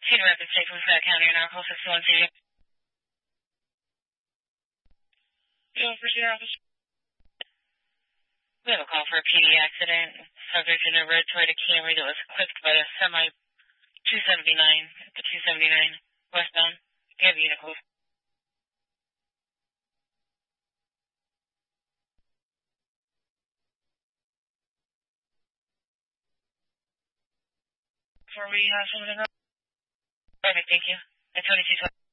Cedar Rapids, St. Louis County, and our call 612. Yeah, for Cedar Rapids. We have a call for a PD accident. Subject in a red Toyota Camry that was clipped by a semi 279 at the 279 westbound. Do you have a unit code? Before we have something else. Perfect, thank you. At 2212.